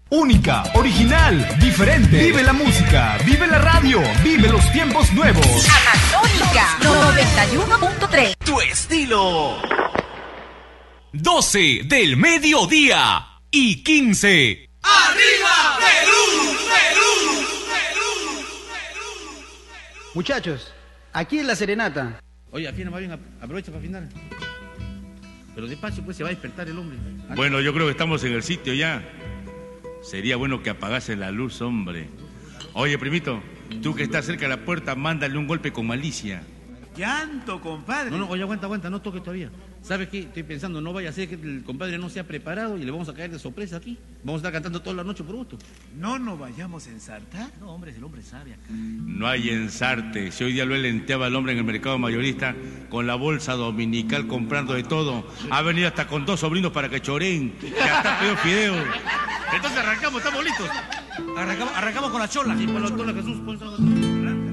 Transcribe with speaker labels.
Speaker 1: Única, original, diferente. Vive la música, vive la radio, vive los tiempos nuevos.
Speaker 2: Amazónica 91.3.
Speaker 1: Tu estilo. 12 del mediodía y 15.
Speaker 3: ¡Arriba, Perú! ¡Perú! ¡Perú! ¡Perú!
Speaker 4: Muchachos, aquí es la serenata.
Speaker 5: Oye, afina más bien, aprovecha para afinar. Pero despacio, pues se va a despertar el hombre.
Speaker 6: Bueno, yo creo que estamos en el sitio ya. Sería bueno que apagase la luz, hombre. Oye, primito, tú que estás cerca de la puerta, mándale un golpe con malicia.
Speaker 3: Llanto, compadre.
Speaker 5: No, oye, aguanta, no toques todavía. ¿Sabes qué? Estoy pensando, no vaya a ser que el compadre no se ha preparado y le vamos a caer de sorpresa aquí. Vamos a estar cantando toda la noche por gusto.
Speaker 3: ¿No nos vayamos a ensartar?
Speaker 5: No, hombre, el hombre sabe acá.
Speaker 6: No hay ensarte. Si hoy día lo lenteaba el hombre en el mercado mayorista con la bolsa dominical comprando de todo. Ha venido hasta con 2 sobrinos para que choreen. Ya está peor fideo.
Speaker 5: Entonces arrancamos, estamos listos.
Speaker 3: Arrancamos con la chola.
Speaker 5: Sí, por la Jesús,